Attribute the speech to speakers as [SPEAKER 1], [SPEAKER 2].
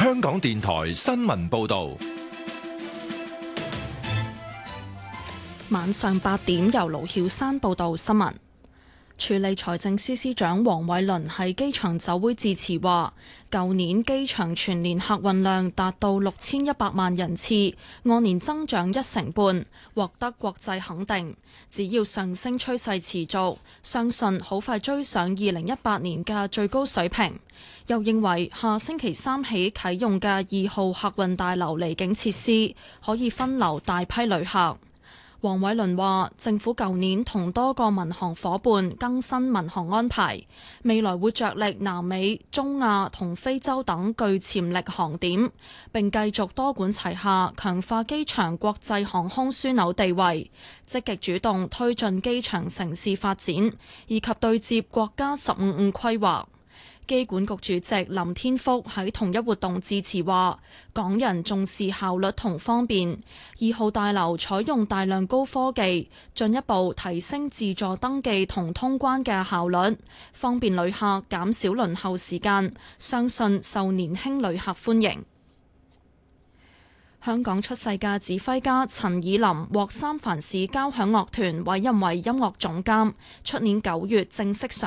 [SPEAKER 1] 香港電台新聞報道。
[SPEAKER 2] 晚上8點，由盧曉珊報道新聞。署理財政司司長黃偉綸喺機場酒會致辭話，舊年機場全年客運量達到6100萬人次，按年增長1成半，獲得國際肯定。只要上升趨勢持續，相信好快追上2018年嘅最高水平。又認為下星期3起啟用嘅2號客運大樓離境設施可以分流大批旅客。黃偉綸話：政府舊年同多個民航夥伴更新民航安排，未來會着力南美、中亞同非洲等具潛力航點，並繼續多管齊下，強化機場國際航空樞紐地位，積極主動推進機場城市發展，以及對接國家15+5規劃。機管局主席林天福喺同一活動致辭話，港人重視效率同方便，2號大樓採用大量高科技，進一步提升自助登記同通關嘅效率，方便旅客減少輪候時間，相信受年輕旅客歡迎。香港出世嘅指揮家陳以琳獲三藩市交響樂團委任為音樂總監，出年9月正式上